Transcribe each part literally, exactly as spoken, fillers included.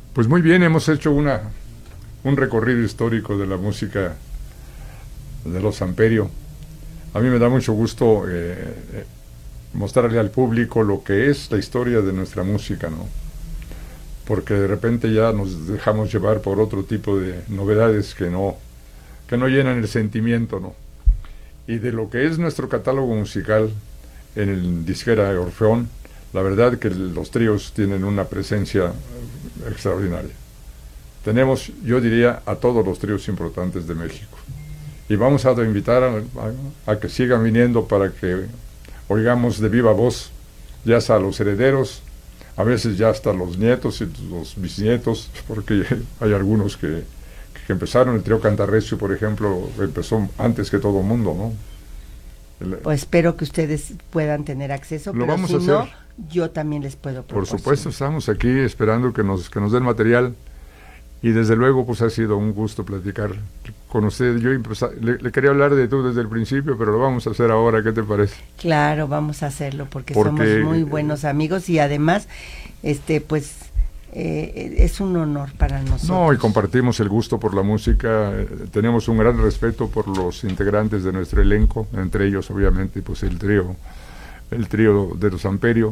Pues muy bien, hemos hecho una un recorrido histórico de la música de los Samperio. A mí me da mucho gusto eh, eh, mostrarle al público lo que es la historia de nuestra música, ¿no? Porque de repente ya nos dejamos llevar por otro tipo de novedades que no, que no llenan el sentimiento, ¿no? Y de lo que es nuestro catálogo musical en el disquera Orfeón, la verdad que los tríos tienen una presencia extraordinaria. Tenemos, yo diría, a todos los tríos importantes de México. Y vamos a invitar a, a, a que sigan viniendo para que oigamos de viva voz, ya sea a los herederos, a veces ya hasta los nietos y los bisnietos, porque hay algunos que, que empezaron. El trío Cantarrecio, por ejemplo, empezó antes que todo el mundo, ¿no? El, pues espero que ustedes puedan tener acceso, lo pero vamos si a hacer. no, yo también les puedo proporcionar. Por supuesto, estamos aquí esperando que nos, que nos den material. Y desde luego, pues ha sido un gusto platicar con usted. Yo le, le quería hablar de tú desde el principio, pero lo vamos a hacer ahora. ¿Qué te parece? Claro, vamos a hacerlo porque, porque somos muy buenos amigos y además, este, pues, eh, es un honor para nosotros. No, y compartimos el gusto por la música. Eh, tenemos un gran respeto por los integrantes de nuestro elenco, entre ellos, obviamente, pues el trío, el trío de los Samperio.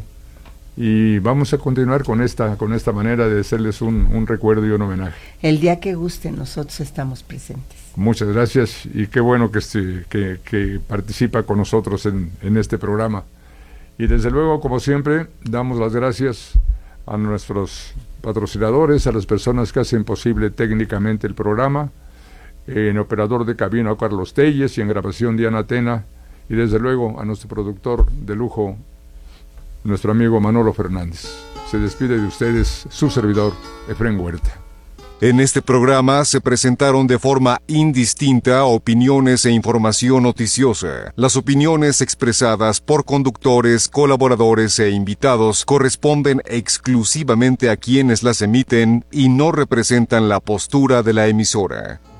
Y vamos a continuar con esta con esta manera de hacerles un, un recuerdo y un homenaje. El día que guste, nosotros estamos presentes. Muchas gracias y qué bueno que, este, que, que participa con nosotros en, en este programa. Y desde luego, como siempre, damos las gracias a nuestros patrocinadores, a las personas que hacen posible técnicamente el programa, en operador de cabina a Carlos Telles y en grabación Diana Tena, y desde luego a nuestro productor de lujo, nuestro amigo Manolo Fernández. Se despide de ustedes su servidor, Efrén Huerta. En este programa se presentaron de forma indistinta opiniones e información noticiosa. Las opiniones expresadas por conductores, colaboradores e invitados corresponden exclusivamente a quienes las emiten y no representan la postura de la emisora.